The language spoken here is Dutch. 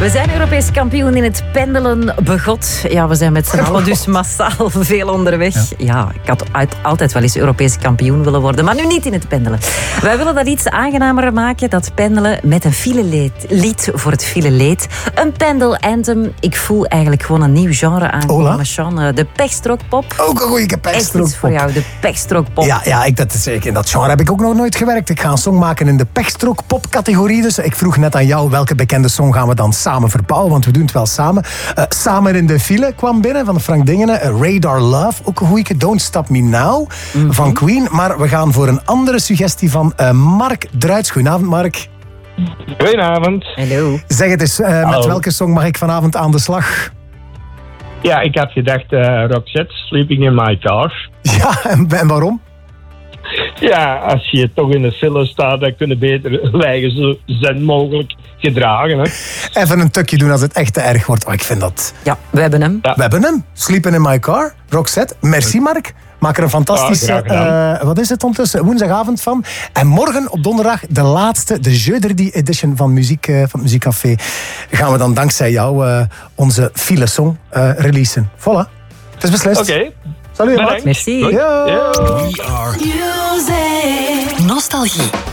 We zijn Europees kampioen in het pendelen begot. Ja, we zijn met z'n allen dus massaal veel onderweg. Ja, ik had altijd wel eens Europees kampioen willen worden, maar nu niet in het pendelen. Wij willen dat iets aangenamer maken, dat pendelen, met een filelied voor het fileleed. Een pendel-anthem. Ik voel eigenlijk gewoon een nieuw genre aankomen, Sean. De pechstrookpop. Ook een goeie pechstrookpop. Echt iets voor jou, de pechstrookpop. Ja, in dat genre heb ik ook nog nooit gewerkt. Ik ga een song maken in de pechstrookpop-categorie. Dus ik vroeg net aan jou, welke bekende song gaan we dan samen verbouwen? Want we doen het wel samen. Samen in de file kwam binnen van Frank Dingenen. Radar Love, ook een goeie. Don't Stop Me Now van Queen. Maar we gaan voor een andere suggestie van Mark Druits. Goedenavond, Mark. Goedenavond. Hallo. Zeg het eens, met welke song mag ik vanavond aan de slag? Ja, ik had gedacht Roxette, Sleeping in My Car. Ja, en waarom? Ja, als je toch in de file staat, dan kunnen beter wijgen zo zen mogelijk gedragen. Hè. Even een tukje doen als het echt te erg wordt. Oh, ik vind dat... Ja, we hebben hem. Ja. We hebben hem. Sleeping in My Car. Roxette. Merci, Mark. Maak er een fantastische... wat is het ondertussen? Woensdagavond van. En morgen op donderdag de laatste, de Jeudi edition van het Muziekcafé. Gaan we dan dankzij jou onze file-song releasen. Voilà. Het is beslist. Oké. Salut, Bedankt. Merci. We are Nostalgie.